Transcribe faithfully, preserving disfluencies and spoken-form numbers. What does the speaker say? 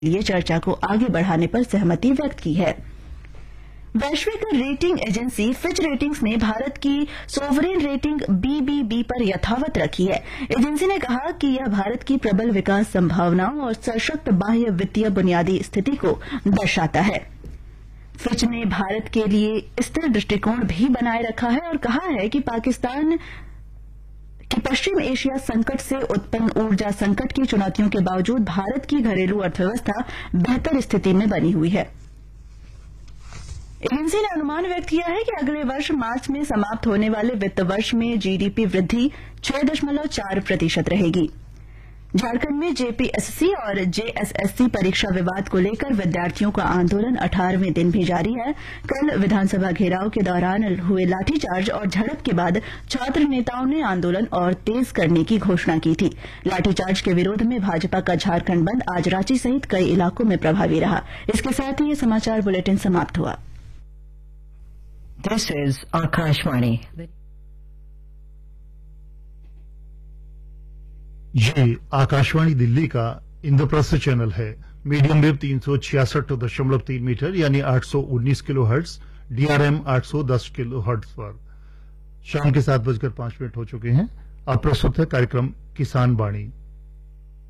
लिए चर्चा को आगे बढ़ाने पर सहमति व्यक्त की है। वैश्विक रेटिंग एजेंसी फिच रेटिंग्स ने भारत की sovereign rating B B B पर यथावत रखी है। एजेंसी ने कहा कि यह भारत की प्रबल विकास संभावनाओं और सशक्त बाह्य वित्तीय बुनियादी स्थिति को दर्शाता है। फिच ने भारत के लिए स्थिर दृष्टिकोण भी बनाए रखा है और कहा है कि पाकिस्तान कि पश्चिम एशिया संकट से उत्पन्न ऊर्जा संकट की चुनौतियों के बावजूद भारत की घरेलू अर्थव्यवस्था बेहतर स्थिति में बनी हुई है। एजेंसी ने अनुमान व्यक्त किया है कि अगले वर्ष मार्च में समाप्त होने वाले वित्त वर्ष में जीडीपी वृद्धि छह दशमलव चार प्रतिशत रहेगी। झारखंड में जेपीएससी और जेएसएससी परीक्षा विवाद को लेकर विद्यार्थियों का आंदोलन अठारहवें दिन भी जारी है। कल विधानसभा घेराव के दौरान हुए लाठीचार्ज और झड़प के बाद छात्र नेताओं ने आंदोलन और तेज करने की घोषणा की थी। लाठीचार्ज के विरोध में भाजपा का झारखंड बंद आज रांची सहित कई इलाकों में प्रभावी रहा। इसके साथ ही ये समाचार बुलेटिन समाप्त हुआ। This is Akashvani. ये आकाशवाणी दिल्ली का इंद्रप्रस्थ चैनल है। मीडियम वेव तीन सौ छियासठ दशमलव तीन मीटर यानी आठ सौ उन्नीस किलो हर्ट्ज, डीआरएम आठ सौ दस किलो हर्ट्ज पर। शाम के सात बजकर पांच मिनट हो चुके हैं। अब प्रस्तुत है कार्यक्रम किसान वाणी।